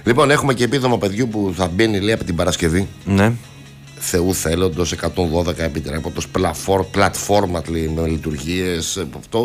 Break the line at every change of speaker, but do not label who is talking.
Λοιπόν, έχουμε και επίδομα παιδιού που θα μπαίνει, λέει, από την Παρασκευή.
Ναι.
Θεού θέλοντος, 112 επιτρέποντος, πλατφόρμα, λέει, με λειτουργίες. Αυτό